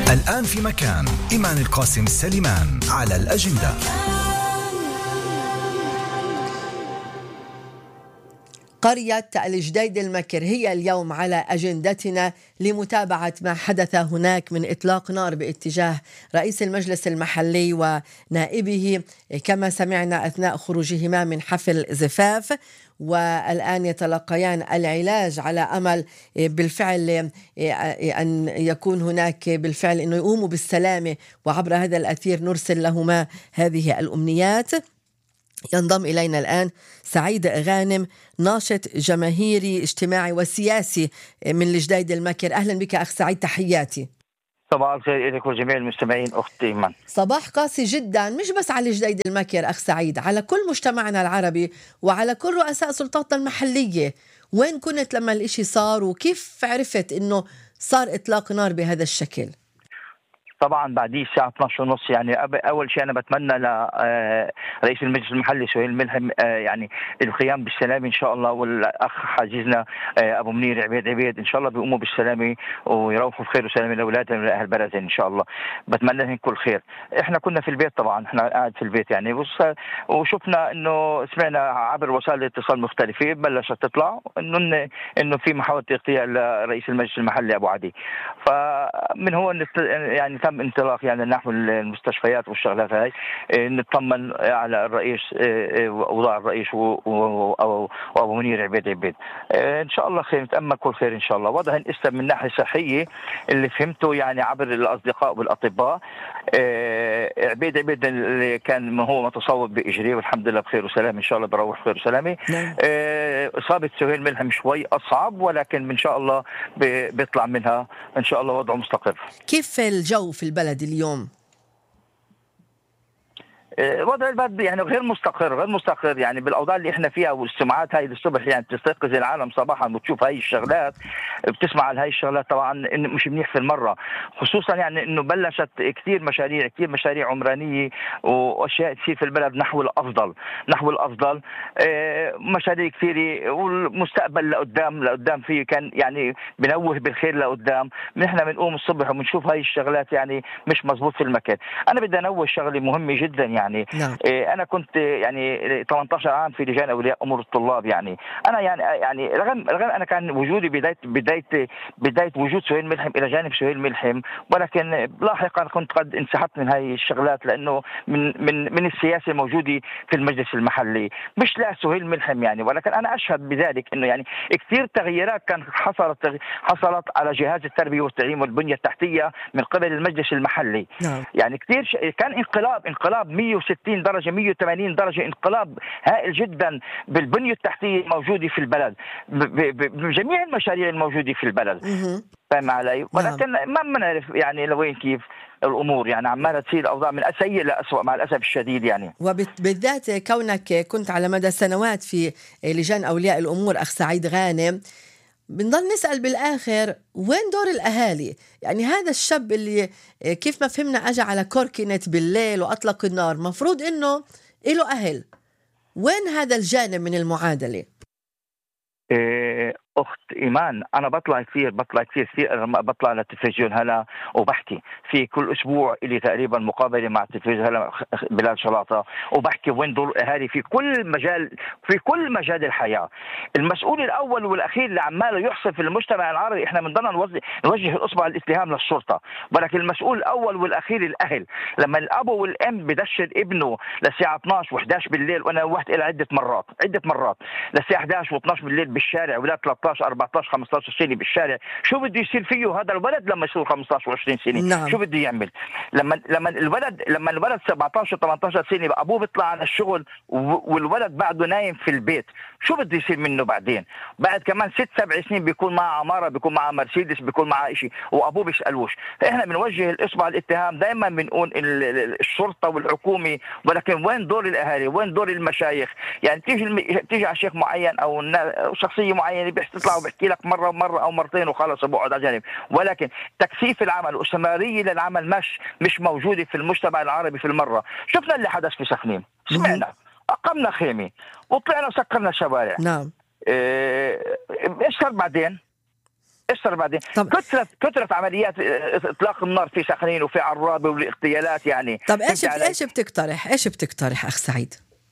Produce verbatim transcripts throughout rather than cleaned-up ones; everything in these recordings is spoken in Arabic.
الآن في مكان إيمان القاسم سليمان على الأجندة. قرية الجديد المكر هي اليوم على أجندتنا لمتابعة ما حدث هناك من إطلاق نار باتجاه رئيس المجلس المحلي ونائبه كما سمعنا أثناء خروجهما من حفل زفاف، والآن يتلقيان العلاج على أمل بالفعل أن يكون هناك بالفعل أنه يقوموا بالسلامة، وعبر هذا الأثير نرسل لهما هذه الأمنيات. ينضم إلينا الآن سعيد غانم، ناشط جماهيري اجتماعي وسياسي من الجديد المكر. أهلا بك أخ سعيد، تحياتي. صباح الخير لك وجميع المستمعين أختي إيمان. صباح قاسي جدا، مش بس على الجديد المكر أخ سعيد، على كل مجتمعنا العربي وعلى كل رؤساء سلطاتنا المحلية. وين كنت لما الاشي صار، وكيف عرفت إنه صار إطلاق نار بهذا الشكل؟ طبعا بعديه الساعة اثنعش ونص، يعني أول شيء أنا بتمنى لرئيس المجلس المحلي سهيل ملحم يعني القيام بالسلامة إن شاء الله، والأخ حاجزنا أبو منير عبيد عبيد إن شاء الله بيقوموا بالسلامة ويروحوا بخير وسلامة لأولادهم لأهل برزين إن شاء الله. بتمنى لهم كل خير. إحنا كنا في البيت طبعا، إحنا قاعد في البيت يعني، وشفنا إنه سمعنا عبر وسائل الاتصال مختلفة بلشت تطلع إنه إنه في محاولة اغتيال لرئيس المجلس المحلي أبو عدي. فمن هو يعني تم انطلاق يعني نحو المستشفيات والشغلات هاي، نطمن على الرئيس ووضع الرئيس وابو منير عبيد عبيد ان شاء الله خير، نتامل كل خير ان شاء الله. وضع الاسم من ناحيه صحيه اللي فهمته يعني عبر الاصدقاء والاطباء، عبيد عبيد اللي كان هو متصوب باجريه والحمد لله بخير وسلام ان شاء الله، بروح خير وسلامه. اصابه سهيل ملحم شوي اصعب، ولكن ان شاء الله بيطلع منها ان شاء الله وضعه مستقر. كيف الجو في البلد اليوم؟ وضع البلد يعني غير مستقر غير مستقر يعني بالاوضاع اللي احنا فيها، والاجتماعات هاي الصبح يعني بتستيقظ العالم صباحا وتشوف هاي الشغلات، بتسمع على هاي الشغلات طبعا إن مش منيح في المره، خصوصا يعني انه بلشت كثير مشاريع كثير مشاريع عمرانيه واشياء تصير في البلد نحو الافضل نحو الافضل مشاريع كثيره، والمستقبل لقدام لقدام فيه كان يعني بنوه بالخير لقدام. نحن بنقوم الصبح وبنشوف هاي الشغلات يعني مش مزبوط في المكان. انا بدي انوه شغله مهمه جدا يعني يعني نعم. انا كنت يعني ثمانية عشر عام في لجان اولياء امور الطلاب، يعني انا يعني يعني رغم رغم انا كان وجودي بدايه بدايه بدايه وجود سهيل ملحم الى جانب سهيل ملحم، ولكن لاحقا كنت قد انسحبت من هاي الشغلات لانه من من من السياسه الموجوده في المجلس المحلي، مش لا سهيل ملحم يعني، ولكن انا اشهد بذلك انه يعني كثير تغييرات كان حصلت حصلت على جهاز التربيه والتعليم والبنيه التحتيه من قبل المجلس المحلي. نعم. يعني كثير ش... كان انقلاب انقلاب مية وستين درجة مية وثمانين درجة، انقلاب هائل جدا بالبنية التحتية الموجودة في البلد بجميع المشاريع الموجودة في البلد. فاهم علي؟ ولكن ما بنعرف يعني لوين كيف الأمور يعني عمالة تصير الأوضاع من سيء لأسوأ مع الأسف الشديد يعني. وبالذات كونك كنت على مدى سنوات في لجان أولياء الأمور أخ سعيد غانم، بنضل نسأل بالآخر وين دور الأهالي؟ يعني هذا الشاب اللي كيف ما فهمنا أجا على كوركينت بالليل وأطلق النار، مفروض إنه إله أهل، وين هذا الجانب من المعادلة؟ إيه أخت إيمان، أنا بطلع كثير بطلع كثير كثير بطلع على التلفزيون هلا وبحكي في كل أسبوع إلي تقريبا مقابلة مع التلفزيون هلا بلال شلاطة، وبحكي وين دور الأهالي في كل مجال في كل مجال الحياة. المسؤول الأول والأخير اللي عماله يحصل في المجتمع العربي، إحنا بنضلنا نوجه نوجه الإصبع الاتهام للشرطة، ولكن المسؤول الأول والأخير الأهل. لما الأب والأم بدشر ابنه للساعة اثنعش وإحدى عشر بالليل، وأنا نوهت إلى عدة مرات عدة مرات للساعة إحدى عشر واثنعش بالليل بالشارع، ولا ثلاثة عشر أربعة عشر خمسة عشر سنة بالشارع، شو بده يصير فيه هذا الولد لما يصير خمسة عشر وعشرين سنة؟ نعم. شو بده يعمل لما لما الولد لما الولد سبعة عشر ثمانية عشر سنة ابوه بيطلع على الشغل والولد بعده نايم في البيت، شو بده يصير منه بعدين؟ بعد كمان ست سبع سنين بيكون معه عمارة، بيكون معه مرسيدس، بيكون معه شيء، وابوه بيسألوش. فاحنا بنوجه الاصبع الاتهام دائما، بنقول الشرطة والحكومة، ولكن وين دور الاهالي؟ وين دور المشايخ؟ يعني تيجي تيجي على شيخ معين او شخصية معينة بيطلع وبحكي لك مرة ومرة أو مرتين وخلاص بقعد على جانب، ولكن تكثيف العمل واستمرارية للعمل مش مش موجودة في المجتمع العربي في المرة. شفنا اللي حدث في سخنين، سمعنا أقمنا خيمة وطلعنا وسكرنا الشوارع. نعم. إيه... إيش صار بعدين؟ ايش صار بعدين؟ طب كثرة كثرة عمليات اطلاق النار في سخنين وفي عرابة والاغتيالات يعني. طب ايش ايش بتقترح ايش بتقترح اخ سعيد؟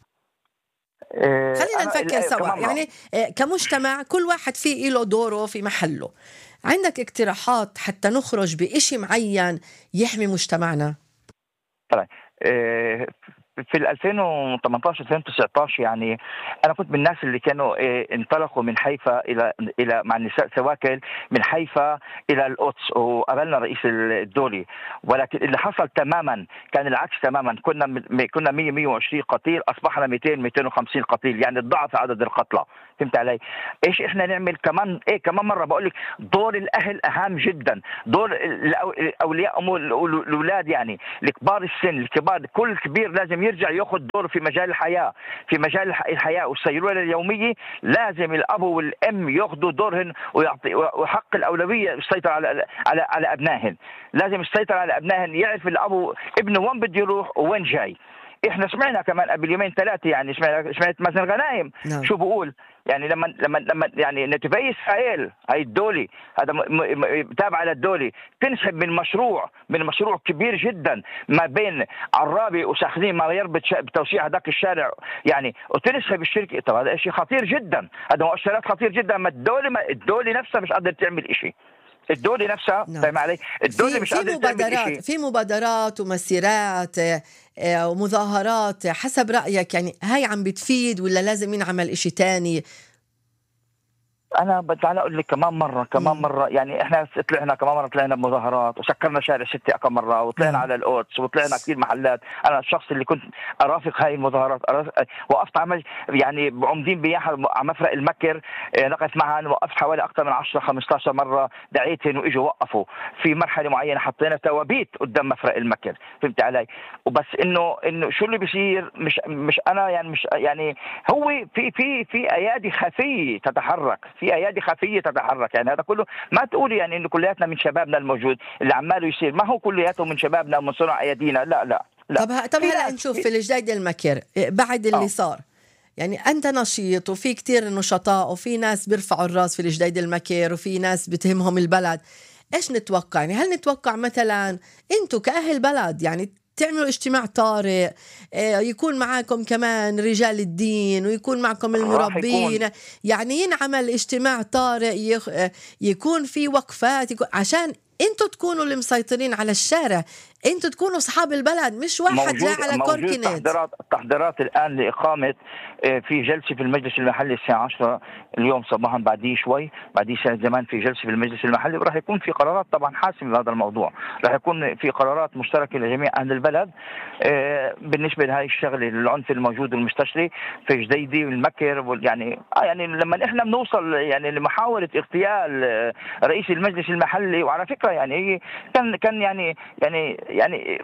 إيه خلينا نفكر سوا يعني إيه كمجتمع كل واحد فيه له دوره في محله. عندك اقتراحات حتى نخرج بإشي معين يحمي مجتمعنا؟ طيب إيه في ألفين وثمانية عشر ألفين وتسعة عشر يعني انا كنت من الناس اللي كانوا إيه انطلقوا من حيفا الى الى مع النساء سواكل من حيفا الى القدس وقابلنا رئيس الدولي، ولكن اللي حصل تماما كان العكس تماما. كنا كنا مية مية وعشرين قتيل، اصبحنا مئتين مئتين وخمسين قتيل، يعني ضعف عدد القتلى. فهمت علي؟ ايش احنا نعمل كمان؟ ايه كمان مره بقول لك دور الاهل اهم جدا، دور اولياء امور الاولاد يعني الكبار السن الكبار، كل كبير لازم يرجع ياخذ دور في مجال الحياه، في مجال الحياه والسيروله اليوميه. لازم الاب والام ياخذوا دورهن ويعطي وحق الاولويه السيطره على على على ابنائهن. لازم السيطره على ابنائهن، يعرف الاب ابنه وين بده يروح وين جاي. احنا سمعنا كمان قبل يومين ثلاثه يعني سمعنا سمعت مثلا غنايم نعم. شو بقول يعني لما لما لما يعني نتفي اسرائيل هاي الدولي هذا تابع للدولي تنسحب من مشروع من مشروع كبير جدا ما بين عرابي وساخنين ما يربط بتوسيع هذاك الشارع يعني، وتنسحب الشركه. طب هذا شيء خطير جدا، هذا مؤشرات خطير جدا. ما الدولي ما الدولي نفسها مش قادره تعمل شيء. الدولة نفسها نعم. فاهم علي؟ الدولة مش قادرة تعمل شيء. في مبادرات ومسيرات ومظاهرات حسب رأيك يعني هاي عم بتفيد ولا لازم ينعمل إشي تاني؟ أنا بتعال أقول لك كمان مرة كمان مرة يعني إحنا طلعنا كمان مرة طلعنا بمظاهرات وسكرنا شارع ستة كم مرة وطلعنا على القدس وطلعنا كثير محلات. أنا الشخص اللي كنت أرافق هاي المظاهرات وقفت عمل يعني عمدين بياحة على مفرق المكر نقف معهم، وقفت حوالي أكثر من عشرة خمسة عشر مرة دعيتهم وإجوا وقفوا في مرحلة معينة. حطينا توابيت قدام مفرق المكر. فهمت علي؟ وبس إنه إنه شو اللي بيصير مش مش أنا يعني مش يعني هو في في في أيادي خفية تتحرك، في ايادي خفيه تتحرك. يعني هذا كله ما تقولي يعني انه كلياتنا من شبابنا الموجود اللي عماله يصير، ما هو كلياته من شبابنا ومن صنع ايادينا. لا لا لا. طب طب هلا نشوف في الجديد المكر بعد اللي أوه. صار يعني انت نشيط وفي كتير نشطاء وفي ناس بيرفعوا الراس في الجديد المكر وفي ناس بتهمهم البلد. ايش نتوقع يعني؟ هل نتوقع مثلا انتم كأهل بلد يعني تعملوا اجتماع طارئ يكون معاكم كمان رجال الدين ويكون معكم المربين، يعني ينعمل اجتماع طارئ يكون في وقفات يكون عشان انتوا تكونوا اللي مسيطرين على الشارع، انتوا تكونوا اصحاب البلد مش واحد جاي على كوركينيت. تحضيرات التحضيرات الان لاقامه في جلسه في المجلس المحلي الساعه عشرة اليوم صباحا، بعديه شوي بعديه ساعه زمان في جلسه في المجلس المحلي، وراح يكون في قرارات طبعا حاسمه بهذا الموضوع. راح يكون في قرارات مشتركه لجميع اهل البلد بالنسبه لهي الشغله العنف الموجود المستشري في جديدي والمكر. يعني اه يعني لما احنا بنوصل يعني لمحاوله اغتيال رئيس المجلس المحلي، وعلى فكره يعني كان كان يعني يعني يعني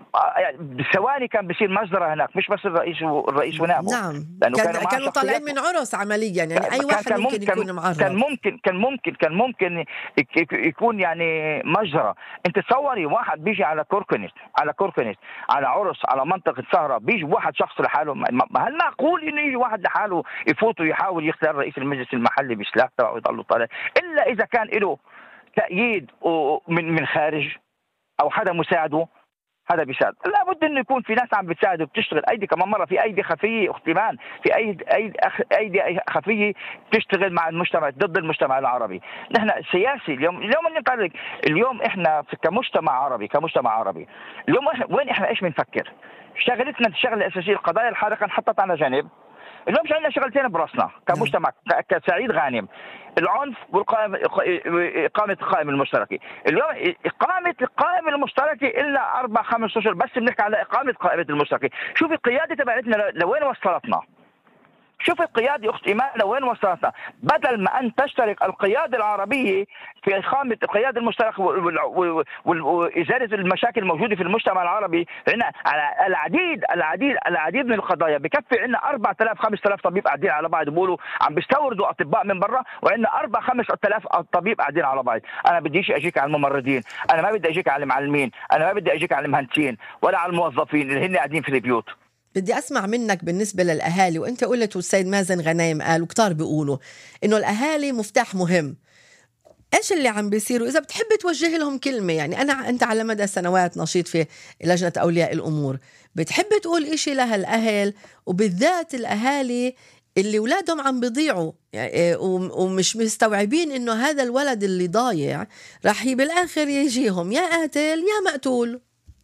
بثواني كان بيصير مجزرة هناك، مش بس الرئيس والرئيس ونائبه. نعم كان كانوا, كانوا طالعين من عرس عمليا يعني اي واحد ممكن, ممكن يكون معرض. كان ممكن كان ممكن كان ممكن يكون يعني مجزرة. انت تصوري واحد بيجي على كوركنت على كوركنت على عرس على منطقة سهرة، بيجي واحد شخص لحاله. هل معقول انه يجي واحد لحاله يفوت ويحاول يختار رئيس المجلس المحلي بسلاح تبعه ويضل طالع؟ الا اذا كان له تأييد من من خارج او حدا مساعده، هذا بيساعد. لابد انه يكون في ناس عم بتساعد وبتشتغل. ايدي كمان مره في ايدي خفيه اختمان، في ايدي ايدي, أيدي خفيه تشتغل مع المجتمع ضد المجتمع العربي. نحن سياسي اليوم اليوم اللي نطلق اليوم احنا كمجتمع عربي كمجتمع عربي اليوم احنا وين احنا ايش بنفكر؟ شغلتنا الشغله الاساسيه القضايا الحارقه انحطت على جانب. اليوم مش عندنا شغلتين براسنا كمجتمع كسعيد غانم، العنف والقائمة إقامة القائمة المشتركة. اليوم إقامة القائمة المشتركة إلا أربع خمس أشهر بس بنحكي على إقامة القائمة المشتركة. شوف القيادة تبعتنا لوين وصلتنا، شوف القيادة أخت إيمان لوين وصلتنا. بدل ما أن تشترك القيادة العربية في إقامة القيادة المشتركة وإزالة المشاكل الموجودة في المجتمع العربي، عندنا العديد العديد العديد من القضايا. بكفي عندنا أربعة آلاف خمسة آلاف طبيب قاعدين على بعض بيقولوا عم بيستوردوا أطباء من برا، وعندنا أربعة خمسة آلاف طبيب قاعدين على بعض. أنا بديش أجيك على الممرضين، أنا ما بدي أجيك على المعلمين، أنا ما بدي أجيك على المهندسين ولا على الموظفين اللي هن قاعدين في البيوت. بدي أسمع منك بالنسبة للأهالي، وأنت قلت والسيد مازن غنايم قال وكتار بيقولوا إنه الأهالي مفتاح مهم. ايش اللي عم بيصير؟ واذا بتحب توجه لهم كلمه، يعني انا انت على مدى سنوات نشيط في لجنه اولياء الامور، بتحب تقول إشي لهالاهل وبالذات الاهالي اللي ولادهم عم بيضيعوا يعني ومش مستوعبين انه هذا الولد اللي ضايع راح بالاخر يجيهم يا قاتل يا مقتول.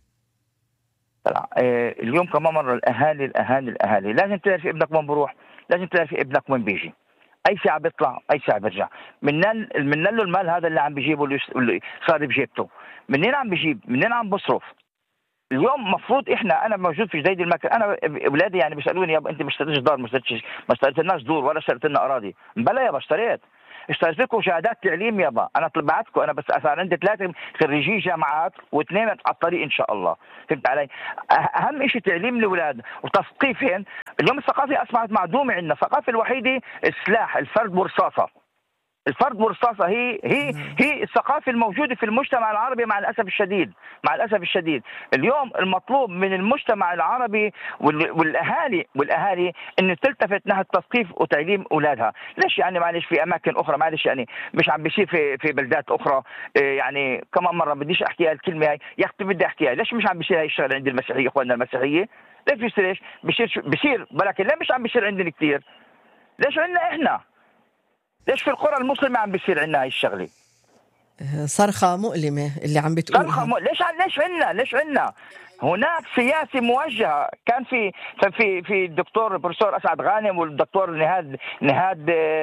طلع اليوم كمان مره الاهالي الاهالي الاهالي لازم تعرفي ابنك وين بروح، لازم تعرفي ابنك وين بيجي، اي ساعه بيطلع اي ساعه بيرجع. من من له المال هذا اللي عم بيجيبه اللي صار بجيبته، منين عم بيجيب؟ منين عم بصرف؟ اليوم مفروض احنا، انا موجود في جديد المكر، انا اولادي يعني بيسالوني يابا انت ما اشتريتش دار، ما اشتريتش ما اشتريت لناش دور ولا اشتريت لنا اراضي. بلا يابا اشتريت، اشتريت لكم شهادات تعليم يابا، انا بعتكم، انا بس صار عندي ثلاثه خريجي جامعات واثنين على الطريق ان شاء الله، فهمت علي؟ اهم شيء تعليم الاولاد وتثقيفهم. اليوم الثقافه اصبحت معدومه عندنا، الثقافه الوحيده السلاح، الفرد والرصاصه. الفرد والرصاصه هي هي هي الثقافه الموجوده في المجتمع العربي مع الاسف الشديد، مع الاسف الشديد. اليوم المطلوب من المجتمع العربي والاهالي والاهالي انه تلتفت نحو التثقيف وتعليم اولادها. ليش يعني معلش في اماكن اخرى معلش يعني مش عم بيصير في في بلدات اخرى، يعني كمان مره بديش احكي هالكلمه هاي يا اختي بدي احكيها، ليش مش عم بيصير هاي الشغله عند المسيحيه اخواننا المسيحيه؟ ليش بيصير؟ ليش بيصير بيصير ولكن ليه مش عم بيصير عندنا كثير؟ ليش عندنا احنا؟ ليش في القرى المسلمة عم بيصير عندنا هاي الشغلة؟ صرخة مؤلمة اللي عم بتقولها. صرخة م... ليش ليش عندنا ليش عندنا هناك سياسة موجهة. كان في في في الدكتور البروفيسور أسعد غانم والدكتور نهاد نهاد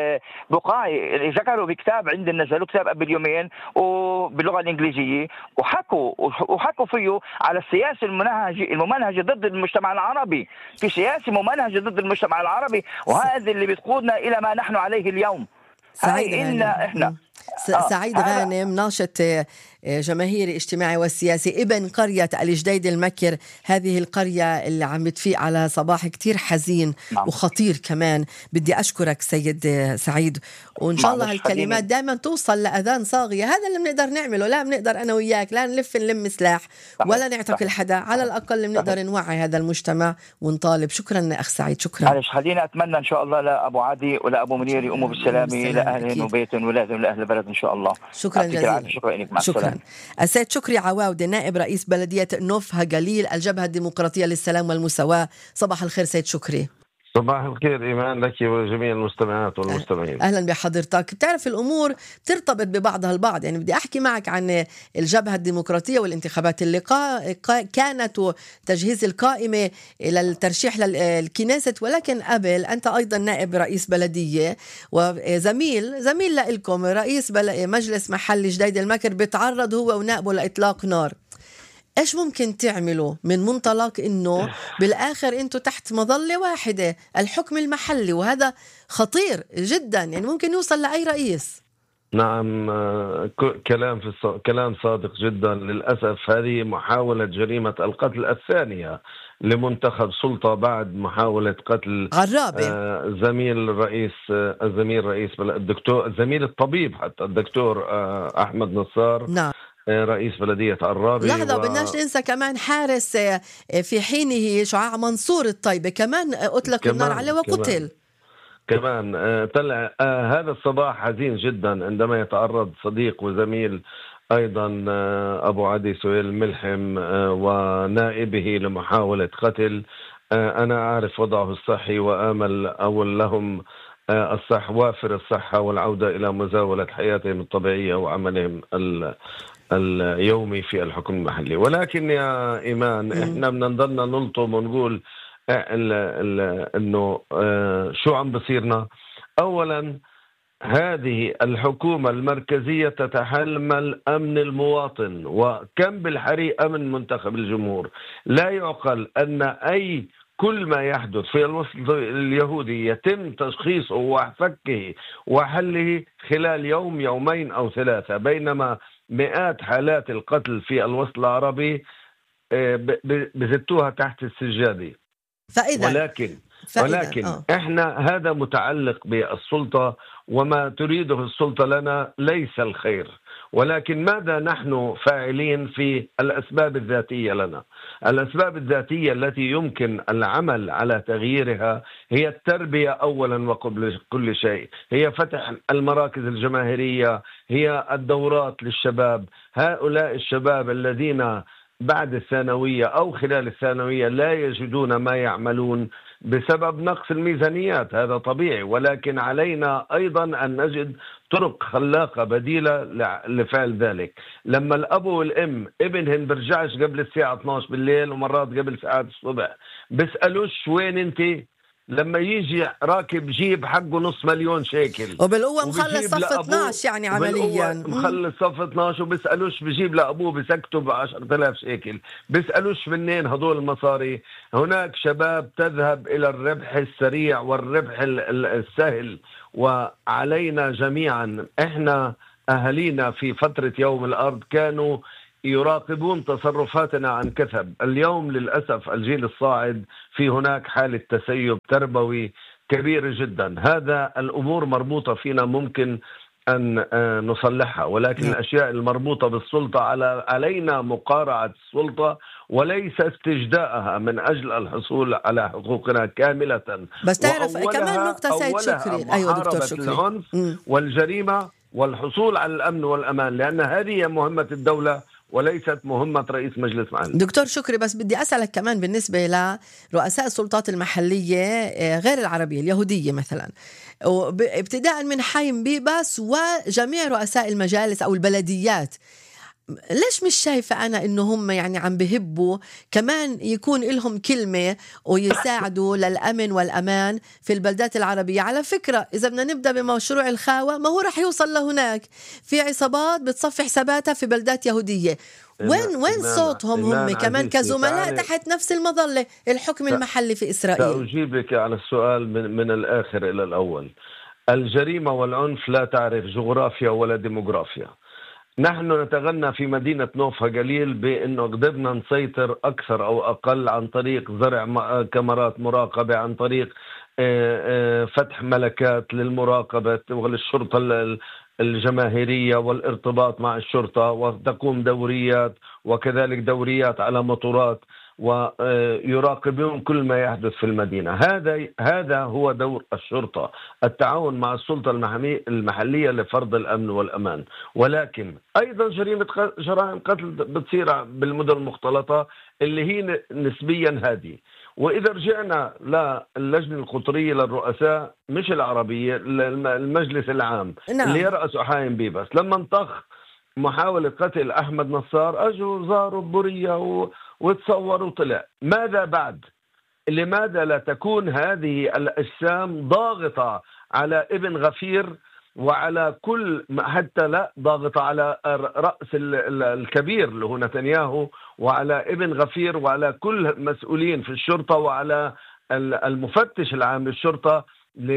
بقاي ذكروا بكتاب عندنا، نزلوا كتاب قبل يومين وباللغة الإنجليزية، وحكوا وحكوا فيه على السياسة المنهجة الممنهجة ضد المجتمع العربي. في سياسة ممنهجة ضد المجتمع العربي، وهذا اللي بتقودنا إلى ما نحن عليه اليوم. سعيد غانم احنا سعيد غانم ناشط جماهيري اجتماعي والسياسي ابن قرية الجديد المكر، هذه القرية اللي عم بتفيق على صباح كتير حزين نعم. وخطير كمان. بدي أشكرك سيد سعيد، وإن شاء الله هالكلمات دائما توصل لأذان صاغية. هذا اللي بنقدر نعمله، لا بنقدر أنا وياك لا نلف نلم سلاح ولا نعتقل حدا، على الأقل بنقدر نوعي هذا المجتمع ونطالب. شكرا أخ سعيد، شكرا. معلش خلينا أتمنى إن شاء الله لأبو عادي ولا أبو منير يقوموا بالسلامة لأهلهم وبيتهم ولادهم لأهل البلد إن شاء الله. شكرا جزيلا. شكرا لك. مع شكرا. السيد شكري عواودة نائب رئيس بلدية نوفها جليل الجبهة الديمقراطية للسلام والمساواة. صباح الخير سيد شكري. صباح الخير إيمان لك وجميع المستمعات والمستمعين. أهلا بحضرتك. بتعرف الأمور بترتبط ببعضها البعض، يعني بدي أحكي معك عن الجبهة الديمقراطية والانتخابات اللي كانت وتجهيز القائمة إلى الترشيح للكنيسة، ولكن قبل أنت أيضا نائب رئيس بلدية وزميل زميل لكم رئيس مجلس محلي جديد المكر بيتعرض هو ونائبه لإطلاق نار. إيش ممكن تعملوا من منطلق إنه بالآخر أنتوا تحت مظلة واحدة الحكم المحلي، وهذا خطير جدا، يعني ممكن يوصل لأي رئيس. نعم كلام في الص... كلام صادق جدا. للأسف هذه محاولة جريمة القتل الثانية لمنتخب سلطة بعد محاولة قتل عرابي آه زميل رئيس آه الزميل رئيس الدكتور زميل الطبيب حتى الدكتور آه أحمد نصار. نعم رئيس بلدية عرابي. لحظة و... بدناش ننسى كمان حارس في حينه شعاع منصور الطيبة كمان أطلق النار عليه وقتل كمان, كمان. طلع آه هذا الصباح حزين جدا عندما يتعرض صديق وزميل أيضا آه أبو عدي سهيل ملحم آه ونائبه لمحاولة قتل. آه أنا أعرف وضعه الصحي وآمل أول لهم آه الصح وافر الصحة والعودة إلى مزاولة حياتهم الطبيعية وعملهم ال اليومي في الحكم المحلي. ولكن يا إيمان إحنا بنضلنا نلطم ونقول إنه شو عم بصيرنا. أولا هذه الحكومة المركزية تتحمل أمن المواطن، وكم بالحري أمن منتخب الجمهور. لا يعقل أن أي كل ما يحدث في الوسط اليهودي يتم تشخيصه وفكه وحله خلال يوم يومين أو ثلاثة، بينما مئات حالات القتل في الوسط العربي بزتوها تحت السجادة. فإذا ولكن فإذا ولكن أوه. احنا هذا متعلق بالسلطة، وما تريده السلطة لنا ليس الخير، ولكن ماذا نحن فاعلين في الأسباب الذاتية لنا؟ الأسباب الذاتية التي يمكن العمل على تغييرها هي التربية أولا وقبل كل شيء، هي فتح المراكز الجماهيرية، هي الدورات للشباب. هؤلاء الشباب الذين بعد الثانوية أو خلال الثانوية لا يجدون ما يعملون بسبب نقص الميزانيات، هذا طبيعي، ولكن علينا أيضا أن نجد طرق خلاقة بديلة لفعل ذلك. لما الأب والأم ابنهن برجعش قبل الساعة اثني عشر بالليل ومرات قبل ساعات الصبح، بسألوش وين انت؟ لما يجي راكب جيب حقه نص مليون شيكل وبالقوة مخلص صف اثني عشر يعني عمليا مخلص صف اثني عشر، وبسألوش بجيب لأبوه بسكته بعشرة آلاف شيكل، بسألوش منين هدول المصاري. هناك شباب تذهب إلى الربح السريع والربح السهل، وعلينا جميعا، احنا أهلينا في فترة يوم الأرض كانوا يراقبون تصرفاتنا عن كثب. اليوم للأسف الجيل الصاعد في هناك حالة تسيب تربوي كبيرة جدا. هذا الأمور مربوطة فينا ممكن أن نصلحها، ولكن الأشياء المربوطة بالسلطة على علينا مقارعة السلطة وليس استجداءها من أجل الحصول على حقوقنا كاملة. بس تعرف كمان نقطة سيد شكري، أيوة دكتور شكري، العنف والجريمة والحصول على الأمن والأمان، لأن هذه مهمة الدولة وليست مهمة رئيس مجلس محلي. دكتور شكري، بس بدي أسألك كمان بالنسبة لرؤساء السلطات المحلية غير العربية اليهودية مثلا، ابتداء من حايم بيباس وجميع رؤساء المجالس أو البلديات، ليش مش شايفة أنا إنه هم يعني عم بهبوا كمان يكون لهم كلمة ويساعدوا للأمن والأمان في البلدات العربية؟ على فكرة إذا بدنا نبدأ بمشروع الخاوة، ما هو رح يوصل لهناك، في عصابات بتصفي حساباتها في بلدات يهودية. وين وين صوتهم هم كمان كزملاء تحت نفس المظلة، الحكم المحلي في إسرائيل؟ سأجيبك على السؤال من, من الآخر إلى الأول. الجريمة والعنف لا تعرف جغرافيا ولا ديموغرافيا. نحن نتغنى في مدينة نوفا جليل بأنه قدرنا نسيطر أكثر أو أقل عن طريق زرع كاميرات مراقبة، عن طريق فتح ملكات للمراقبة وللشرطة الجماهيرية والارتباط مع الشرطة، وتقوم دوريات وكذلك دوريات على مطورات، ويراقبون كل ما يحدث في المدينة. هذا هذا هو دور الشرطة، التعاون مع السلطة المحلية لفرض الأمن والأمان. ولكن أيضا جريمة جرائم قتل بتصير بالمدن المختلطة اللي هي نسبيا هادي. وإذا رجعنا للجنة القطرية للرؤساء مش العربية، المجلس العام نعم. اللي يرأسه حايم بيباس، لما انطخ محاولة قتل أحمد نصار أجوا زاروا بورية و... وتصوروا وطلع. ماذا بعد؟ لماذا لا تكون هذه الأجسام ضاغطة على ابن غفير وعلى كل، حتى لا ضاغطة على رأس الكبير اللي هو نتنياهو، وعلى ابن غفير، وعلى كل مسؤولين في الشرطة، وعلى المفتش العام للشرطة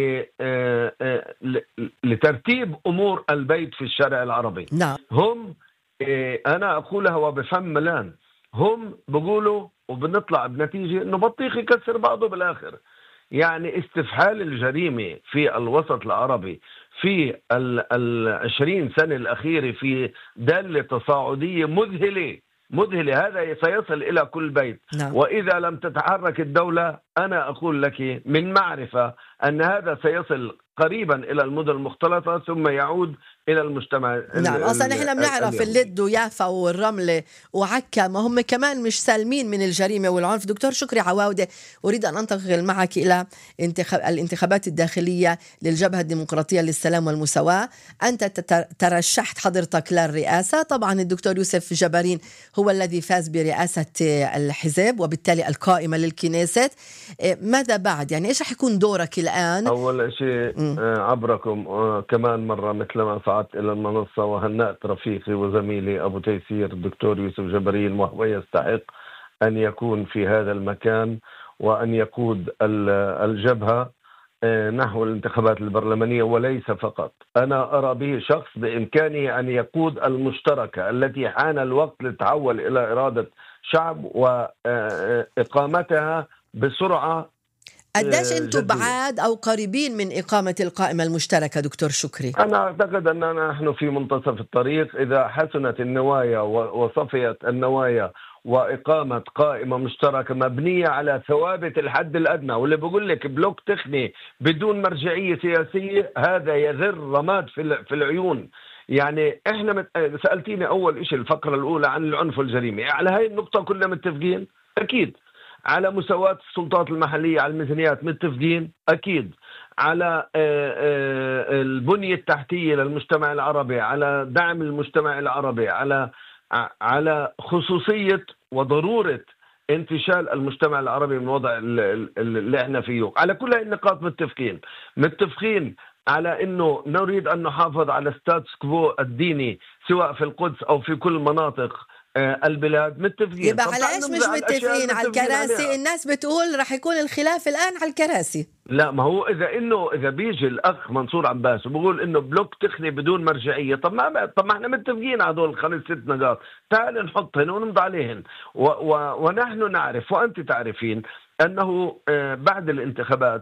لترتيب أمور البيت في الشارع العربي. نعم. هم أنا أقولها وبفم ملان، هم بيقولوا وبنطلع بنتيجة إنه بطيخ يكسر بعضه بالآخر. يعني استفحال الجريمة في الوسط العربي في العشرين سنة الأخيرة في دالة تصاعدية مذهلة مذهلة. هذا سيصل إلى كل بيت. نعم. وإذا لم تتحرك الدولة، أنا أقول لك من معرفة أن هذا سيصل قريبا إلى المدن المختلطة ثم يعود إلى المجتمع. نعم، أصلا إحنا بنعرف اللد ويافا والرملة وعكا ما هم كمان مش سالمين من الجريمة والعنف. دكتور شكري عواودة، أريد أن أنتقل معك إلى انتخاب الانتخابات الداخلية للجبهة الديمقراطية للسلام والمساواة. أنت ترشحت حضرتك للرئاسة، طبعا الدكتور يوسف جبارين هو الذي فاز برئاسة الحزب وبالتالي القائمة للكنيست. ماذا بعد؟ يعني إيش رح يكون دورك الآن؟ أول شيء عبركم كمان مرة مثل ما صعدت إلى المنصة وهنأت رفيقي وزميلي أبو تيسير الدكتور يوسف جبرين، وهو يستحق أن يكون في هذا المكان وأن يقود الجبهة نحو الانتخابات البرلمانية. وليس فقط، أنا أرى به شخص بإمكانه أن يقود المشتركة التي حان الوقت لتحول إلى إرادة شعب وإقامتها بسرعة قديش أنتم جدية. بعاد أو قريبين من إقامة القائمة المشتركة دكتور شكري؟ أنا أعتقد أننا نحن في منتصف الطريق إذا حسنت النوايا وصفيت النوايا وإقامة قائمة مشتركة مبنية على ثوابت الحد الأدنى. واللي بقول لك بلوك تقني بدون مرجعية سياسية هذا يذر رماد في العيون. يعني احنا مت... سألتيني أول إشي الفقرة الأولى عن العنف والجريمة، على هاي النقطة كلنا متفقين أكيد. على مساواة السلطات المحلية على الميزانيات متفقين أكيد. على البنية التحتية للمجتمع العربي، على دعم المجتمع العربي، على على خصوصية وضرورة انتشال المجتمع العربي من الوضع اللي احنا فيه. على كل هذه النقاط متفقين. متفقين على انه نريد ان نحافظ على ستاتس كوو الديني سواء في القدس او في كل مناطق البلاد. متفقين. يبقى على ايش مش متفقين؟ على الكراسي عليها. الناس بتقول رح يكون الخلاف الان على الكراسي. لا، ما هو اذا انه اذا بيجي الاخ منصور عباس وبقول انه بلوك تقني بدون مرجعيه، طب ما طب ما احنا متفقين على هذول الخمس ست نقاط، تعال نحطهن ونمضي عليهن. و و ونحن نعرف وانت تعرفين انه بعد الانتخابات